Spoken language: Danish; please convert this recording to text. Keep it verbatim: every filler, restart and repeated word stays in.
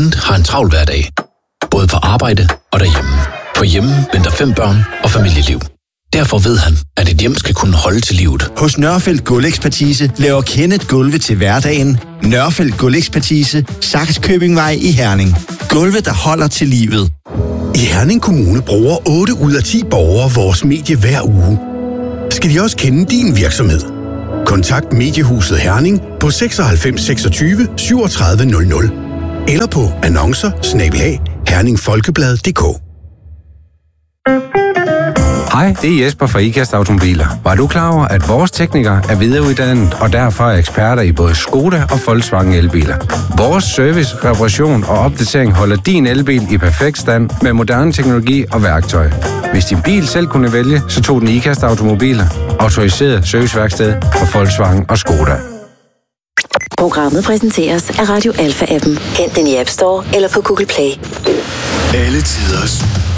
Kenneth har en travl hverdag. Både på arbejde og derhjemme. For hjemme venter fem børn og familieliv. Derfor ved han, at et hjem skal kunne holde til livet. Hos Nørfeldt Gulvekspertise laver Kenneth gulve til hverdagen. Nørfeldt Gulvekspertise, Sakskøbingvej i Herning. Gulve, der holder til livet. I Herning Kommune bruger otte ud af ti borgere vores medie hver uge. Skal de også kende din virksomhed? Kontakt Mediehuset Herning på seksoghalvfems seksogtyve syvogtredive nul nul eller på annoncer snabel-a herningfolkeblad punktum d k. Hej, det er Jesper fra IKAST Automobiler. Var du klar over, at vores teknikere er videreuddannet og derfor er eksperter i både Skoda og Volkswagen elbiler? Vores service, reparation og opdatering holder din elbil i perfekt stand med moderne teknologi og værktøj. Hvis din bil selv kunne vælge, så tog den IKAST Automobiler. Autoriseret serviceværksted for Volkswagen og Skoda. Programmet præsenteres af Radio Alpha-appen. Hent den i App Store eller på Google Play. Alle tiders